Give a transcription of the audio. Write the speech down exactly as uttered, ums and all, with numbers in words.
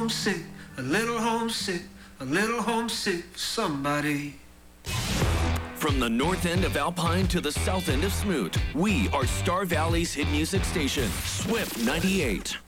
homesick, a little homesick, a little homesick for somebody. From the north end of Alpine to the south end of Smoot, we are Star Valley's hit music station, S W I P ninety-eight.